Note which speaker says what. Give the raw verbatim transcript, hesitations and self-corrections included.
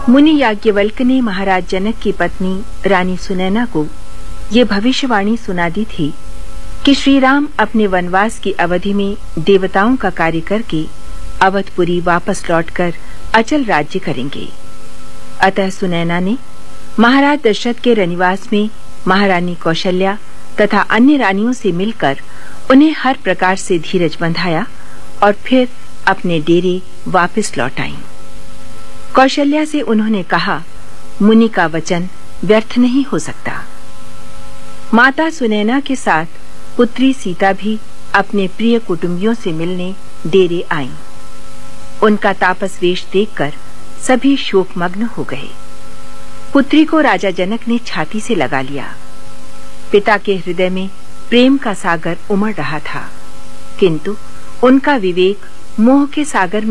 Speaker 1: मुनि याज्ञवल्क ने महाराज जनक की पत्नी रानी सुनैना को ये भविष्यवाणी सुना दी थी कि श्री राम अपने वनवास की अवधि में देवताओं का कार्य करके अवधपुरी वापस लौटकर अचल राज्य करेंगे। अतः सुनैना ने महाराज दशरथ के रनिवास में महारानी कौशल्या तथा अन्य रानियों से मिलकर उन्हें हर प्रकार से धीरज बंधाया और फिर अपने डेरे वापस लौट आईं। कौशल्या से उन्होंने कहा, मुनि का वचन व्यर्थ नहीं हो सकता। माता सुनैना के साथ पुत्री सीता भी अपने प्रिय कुटुंबियों से मिलने डेरे आईं। उनका तापस वेश देखकर सभी शोकमग्न हो गए। पुत्री को राजा जनक ने छाती से लगा लिया। पिता के हृदय में प्रेम का सागर उमड़ रहा था, किंतु उनका विवेक मोह के सागर में